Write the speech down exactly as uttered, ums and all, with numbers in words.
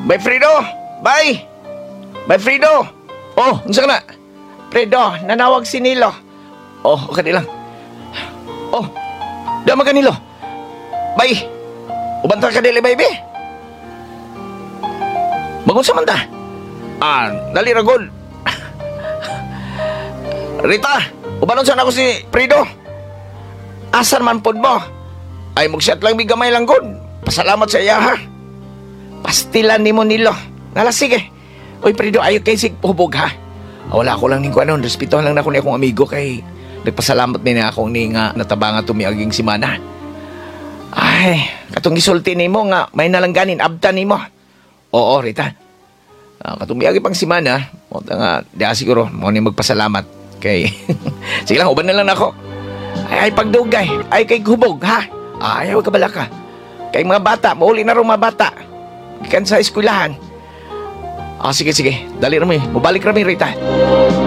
Bay Fredo! Bay! Bay Fredo! Oh, unsa ka na? Fredo, nanawag si Nilo. Oh, okay lang. Oh, dama ka Nilo. Bay! Ubanta ka dili, baby. Bangon sa manda. Ah, dali ragol. Rita, ubanon saan ako si Fredo. Asan man pod mo? Ay, magsiat lang bigamay lang gud. Pasalamat sa iya, ha? Pastilan ni mo Nilo. Nala, sige. Uy, Fredo, ayaw kay sig hubog, ha? Ah, wala ko lang ning kuanon. Respetuhan lang na ako ni akong amigo kay nagpasalamat din na akong ni nga natabanga tumiaging si Mana. Ay, katong gisulti ni mo nga may nalangganin, abta ni mo. Oo, Rita. Ah, katong miagi pang si Mana, mo nga, di siguro, mo ni magpasalamat. Kay, sige lang, uban na lang ako. Ay, ay, pagdugay. Ay, kay hubog, ha? Ay, ayaw ka bala ka. Kay mga bata, mauli na rin mga bata. Ikan sa eskwelahan. Ah, sige, sige. Dali rami. Mabalik rami, Rita.